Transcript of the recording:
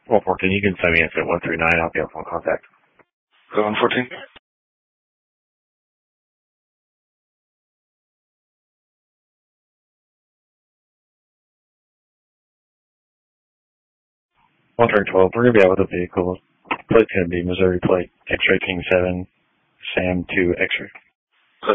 114, you can send me in at 139. I'll be on phone contact. Go 114. 112, we're going to be out with a vehicle. Plate's going to be Missouri plate, X-ray King 7, Sam 2, X-ray.